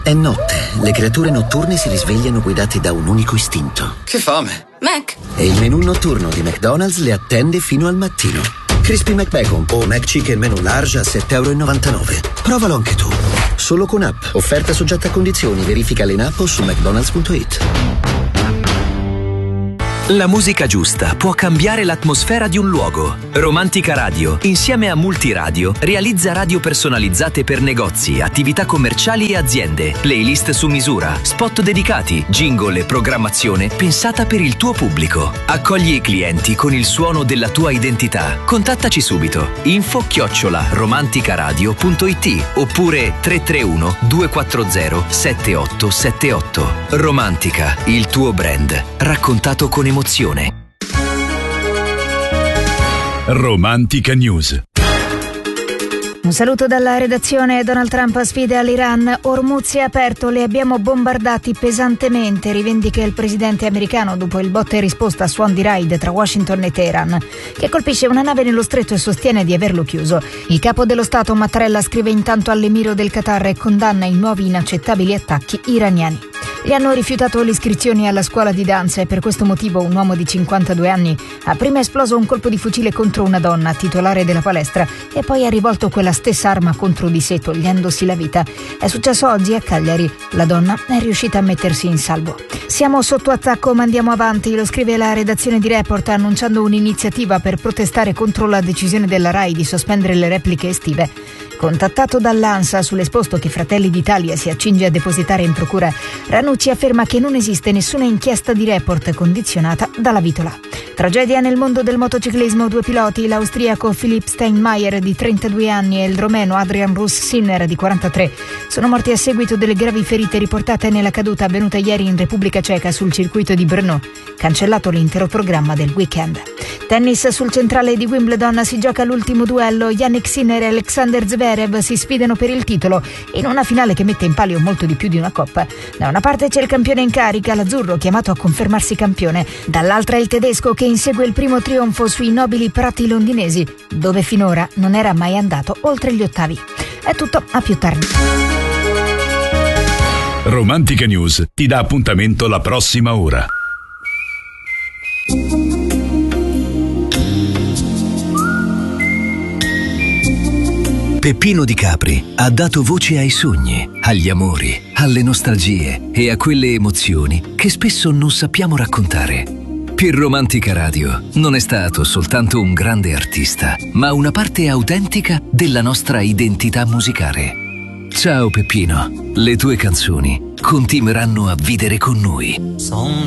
È notte. Le creature notturne si risvegliano guidate da un unico istinto. Che fame! Mac! E il menù notturno di McDonald's le attende fino al mattino. Crispy McBacon o McChicken menù large a €7,99. Provalo anche tu. Solo con app. Offerta soggetta a condizioni. Verificale in app o su mcdonalds.it. La musica giusta può cambiare l'atmosfera di un luogo. Romantica Radio, insieme a Multiradio, realizza radio personalizzate per negozi, attività commerciali e aziende, playlist su misura, spot dedicati, jingle e programmazione pensata per il tuo pubblico. Accogli i clienti con il suono della tua identità. Contattaci subito. info@romanticaradio.it oppure 331 240 7878. Romantica, il tuo brand, raccontato con emozione. Romantica News. Un saluto dalla redazione. Donald Trump sfida l'Iran. Hormuz è aperto, li abbiamo bombardati pesantemente, rivendica il presidente americano dopo il botta e risposta a suon di raid tra Washington e Teheran, che colpisce una nave nello stretto e sostiene di averlo chiuso. Il capo dello Stato Mattarella scrive intanto all'emiro del Qatar e condanna i nuovi inaccettabili attacchi iraniani. Gli hanno rifiutato le iscrizioni alla scuola di danza e per questo motivo un uomo di 52 anni ha prima esploso un colpo di fucile contro una donna titolare della palestra e poi ha rivolto quella stessa arma contro di sé, togliendosi la vita. È successo oggi a Cagliari. La donna è riuscita a mettersi in salvo. Siamo sotto attacco, ma andiamo avanti, lo scrive la redazione di Report annunciando un'iniziativa per protestare contro la decisione della RAI di sospendere le repliche estive. Contattato dall'ANSA sull'esposto che Fratelli d'Italia si accinge a depositare in procura, Ranucci afferma che non esiste nessuna inchiesta di Report condizionata dalla vitola. Tragedia nel mondo del motociclismo, 2 piloti, l'austriaco Philipp Steinmeier di 32 anni e il romeno Adrian Russ-Sinner di 43, sono morti a seguito delle gravi ferite riportate nella caduta avvenuta ieri in Repubblica Ceca sul circuito di Brno, cancellato l'intero programma del weekend. Tennis, sul centrale di Wimbledon si gioca l'ultimo duello. Jannik Sinner e Alexander Zverev si sfidano per il titolo in una finale che mette in palio molto di più di una coppa. Da una parte c'è il campione in carica, l'azzurro, chiamato a confermarsi campione, dall'altra il tedesco che insegue il primo trionfo sui nobili prati londinesi, dove finora non era mai andato oltre gli ottavi. È tutto, a più tardi. Romantica News ti dà appuntamento la prossima ora. Peppino Di Capri ha dato voce ai sogni, agli amori, alle nostalgie e a quelle emozioni che spesso non sappiamo raccontare. Per Romantica Radio non è stato soltanto un grande artista, ma una parte autentica della nostra identità musicale. Ciao Peppino, le tue canzoni continueranno a vivere con noi.